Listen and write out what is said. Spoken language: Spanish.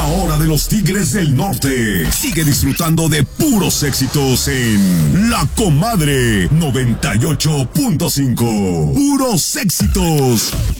hora de los Tigres del Norte. Sigue disfrutando de puros éxitos en La Comadre 98.5. Puros éxitos.